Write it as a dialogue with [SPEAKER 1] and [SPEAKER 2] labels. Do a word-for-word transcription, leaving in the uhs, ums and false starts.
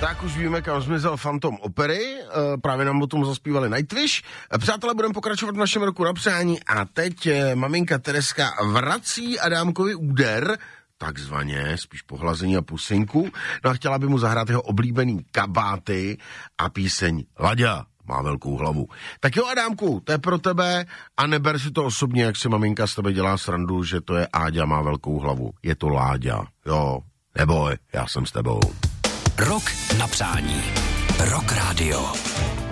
[SPEAKER 1] Tak už víme, kam zmizel Phantom opery, e, právě nám o tom zaspívali Nightwish. E, přátelé, budeme pokračovat v našem roku na přání a teď e, maminka Tereska vrací Adámkovi úder, takzvaně, spíš pohlazení a pusinku, no a chtěla by mu zahrát jeho oblíbený kabáty a píseň Laďa má velkou hlavu. Tak jo, Adámku, to je pro tebe a neber si to osobně, jak si maminka z tebe dělá srandu, že to je Áďa má velkou hlavu. Je to Láďa, jo, neboj, já jsem s tebou.
[SPEAKER 2] Rok na přání. Rock Radio.